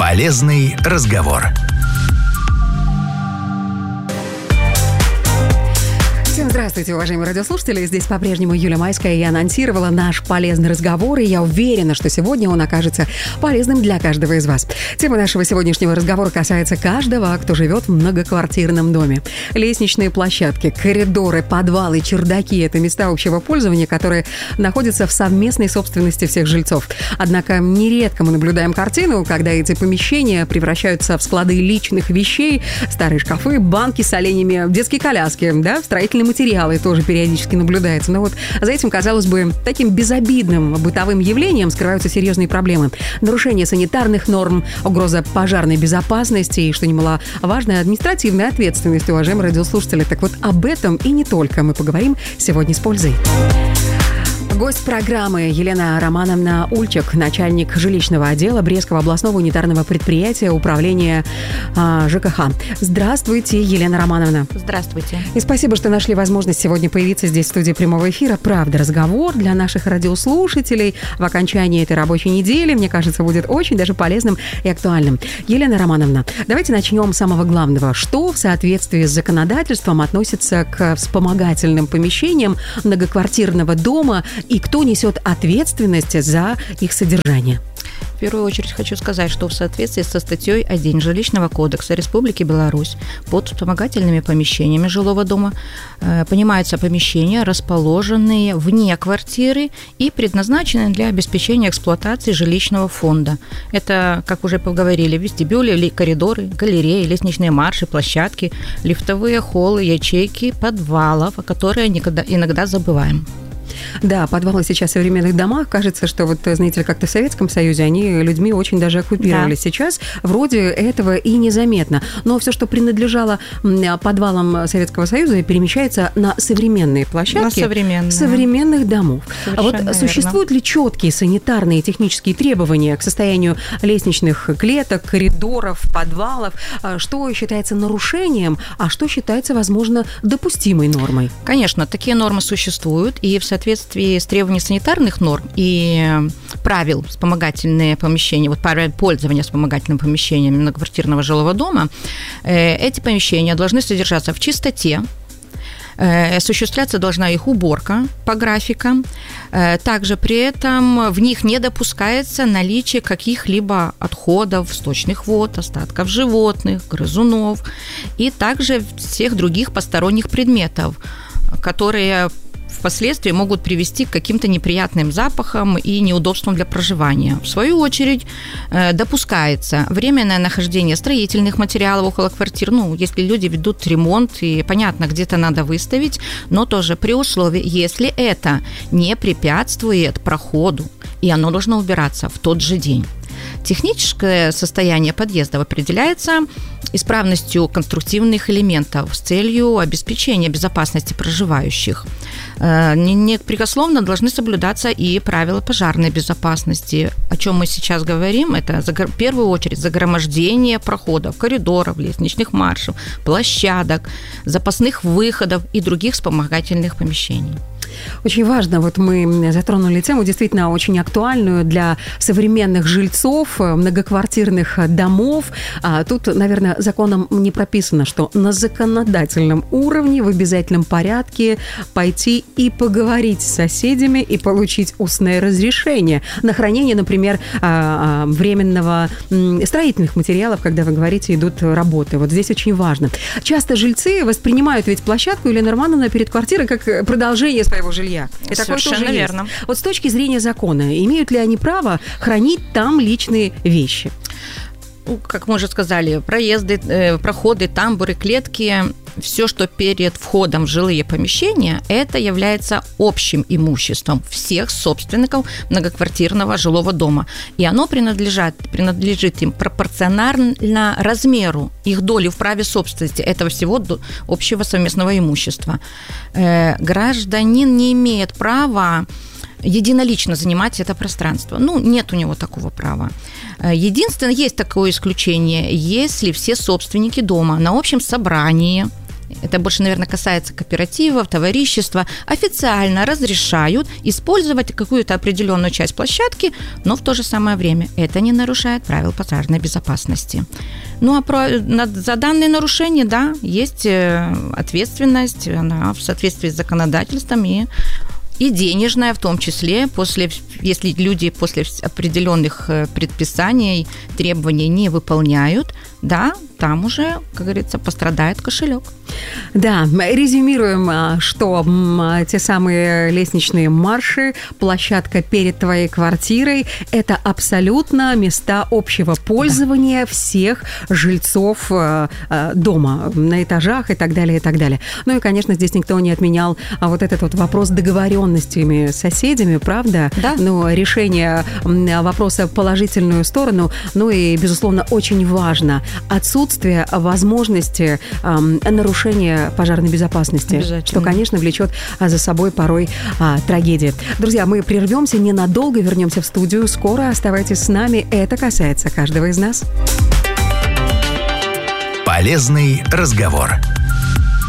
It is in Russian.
Полезный разговор. Всем здравствуйте, уважаемые радиослушатели. Здесь по-прежнему Юлия Майская. Я анонсировала наш полезный разговор, и я уверена, что сегодня он окажется полезным для каждого из вас. Тема нашего сегодняшнего разговора касается каждого, кто живет в многоквартирном доме. Лестничные площадки, коридоры, подвалы, чердаки – это места общего пользования, которые находятся в совместной собственности всех жильцов. Однако нередко мы наблюдаем картину, когда эти помещения превращаются в склады личных вещей, старые шкафы, банки с оленями, детские коляски, строительные материалы тоже периодически наблюдается. Но вот за этим, казалось бы, таким безобидным бытовым явлением скрываются серьезные проблемы. Нарушение санитарных норм, угроза пожарной безопасности и, что немаловажно, административная ответственность, уважаемые радиослушатели. Так вот, об этом и не только мы поговорим сегодня с пользой. Гость программы Елена Романовна Ульчик, начальник жилищного отдела Брестского областного унитарного предприятия управления ЖКХ. Здравствуйте, Елена Романовна. Здравствуйте. И спасибо, что нашли возможность сегодня появиться здесь в студии прямого эфира. Правда, разговор для наших радиослушателей в окончании этой рабочей недели, мне кажется, будет очень даже полезным и актуальным. Елена Романовна, давайте начнем с самого главного. Что в соответствии с законодательством относится к вспомогательным помещениям многоквартирного дома и кто несет ответственность за их содержание? В первую очередь хочу сказать, что в соответствии со статьей 1 Жилищного кодекса Республики Беларусь под вспомогательными помещениями жилого дома понимаются помещения, расположенные вне квартиры и предназначенные для обеспечения эксплуатации жилищного фонда. Это, как уже поговорили, вестибюли, коридоры, галереи, лестничные марши, площадки, лифтовые холлы, ячейки, подвалов, о которых иногда забываем. Да, подвалы сейчас в современных домах. Кажется, что вот, знаете ли, как-то в Советском Союзе они людьми очень даже оккупировались. Да. Сейчас вроде этого и незаметно. Но все, что принадлежало подвалам Советского Союза, перемещается на современные площадки современных домов. А вот верно. Существуют ли четкие санитарные и технические требования к состоянию лестничных клеток, коридоров, подвалов? Что считается нарушением, а что считается, возможно, допустимой нормой? Конечно, такие нормы существуют, и в соответствии с требованиями санитарных норм и правил вспомогательные помещения, вот правила пользования вспомогательными помещениями многоквартирного жилого дома, эти помещения должны содержаться в чистоте, осуществляться должна их уборка по графикам. Также при этом в них не допускается наличие каких-либо отходов, сточных вод, остатков животных, грызунов и также всех других посторонних предметов, которые впоследствии могут привести к каким-то неприятным запахам и неудобствам для проживания. В свою очередь, допускается временное нахождение строительных материалов около квартир. Если люди ведут ремонт, и понятно, где-то надо выставить, но тоже при условии, если это не препятствует проходу, и оно должно убираться в тот же день. Техническое состояние подъездов определяется исправностью конструктивных элементов с целью обеспечения безопасности проживающих. Непрекословно должны соблюдаться и правила пожарной безопасности. О чем мы сейчас говорим, это в первую очередь загромождение проходов, коридоров, лестничных маршев, площадок, запасных выходов и других вспомогательных помещений. Очень важно, вот мы затронули тему, действительно очень актуальную для современных жильцов многоквартирных домов. Тут, наверное, законом не прописано, что на законодательном уровне в обязательном порядке пойти и поговорить с соседями и получить устное разрешение на хранение, например, временного строительных материалов, когда вы говорите, идут работы. Вот здесь очень важно. Часто жильцы воспринимают ведь площадку Елены Романовны перед квартирой как продолжение своего жилья. И совершенно верно. Есть. Вот с точки зрения закона, имеют ли они право хранить там личные вещи? Как мы уже сказали, проезды, проходы, тамбуры, клетки, все, что перед входом в жилые помещения, это является общим имуществом всех собственников многоквартирного жилого дома. И оно принадлежит им пропорционально размеру их доли в праве собственности этого всего общего совместного имущества. Гражданин не имеет права единолично занимать это пространство. Нет у него такого права. Единственное, есть такое исключение, если все собственники дома на общем собрании это больше, наверное, касается кооперативов, товарищества, официально разрешают использовать какую-то определенную часть площадки, но в то же самое время это не нарушает правил пожарной безопасности. Ну, а за данные нарушения, да, есть ответственность, она в соответствии с законодательством и денежная в том числе, если люди после определенных предписаний, требований не выполняют, да, там уже, как говорится, пострадает кошелек. Да, резюмируем, что те самые лестничные марши, площадка перед твоей квартирой – это абсолютно места общего пользования всех жильцов дома, на этажах и так далее, и так далее. Ну и, конечно, здесь никто не отменял вот этот вот вопрос договоренностями с соседями, правда? Да. Ну, решение вопроса в положительную сторону, ну и, безусловно, очень важно отсутствие возможности нарушения пожарной безопасности, что, конечно, влечет за собой порой трагедии. Друзья, мы прервемся ненадолго, вернемся в студию скоро. Оставайтесь с нами, это касается каждого из нас. Полезный разговор.